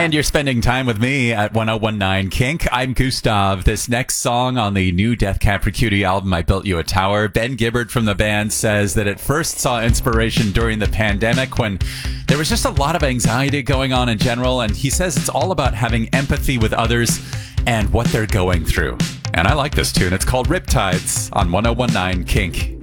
And you're spending time with me at 1019 Kink. I'm Gustav. This next song on the new Death Cab for Cutie album, I Built You a Tower. Ben Gibbard from the band says that it first saw inspiration during the pandemic when there was just a lot of anxiety going on in general. And he says it's all about having empathy with others and what they're going through. And I like this tune. It's called Riptides on 1019 Kink.